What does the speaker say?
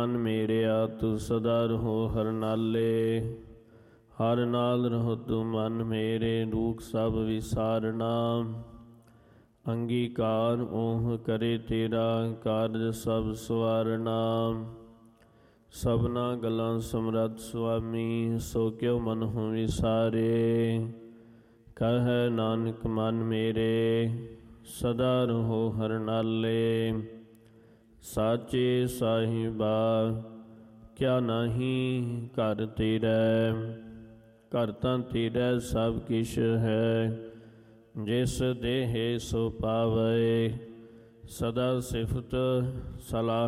ਮਨ ਮੇਰਿਆ ਤੂੰ ਸਦਾ ਰਹੋ ਹਰ ਨਾਲੇ। ਹਰ ਨਾਲ ਰਹੋ ਤੂੰ ਮਨ ਮੇਰੇ, ਦੁਖ ਸਭ ਵਿਸਾਰਨਾ। ਅੰਗੀਕਾਰ ਓਹ ਕਰੇ ਤੇਰਾ, ਕਾਰਜ ਸਭ ਸਵਾਰਨਾ। ਸਭਨਾ ਗੱਲਾਂ ਸਮਰੱਥ ਸੁਆਮੀ, ਸੋ ਕਿਉ ਮਨਹੁ ਵਿਸਾਰੇ। ਕਹੈ ਨਾਨਕ ਮਨ ਮੇਰੇ, ਸਦਾ ਰਹੋ ਹਰ ਨਾਲੇ। ਸਾਚੇ ਸਾਹਿਬਾ ਕਿਆ ਨਾਹੀਂ ਘਰ ਤੇਰੈ, ਘਰ ਤਾਂ ਤੇਰਾ ਸਭ ਕਿਛ ਹੈ। ਜਿਸ ਦੇਹ ਸੋ ਪਾਵੈ, ਸਦਾ ਸਿਫਤ ਸਲਾਹ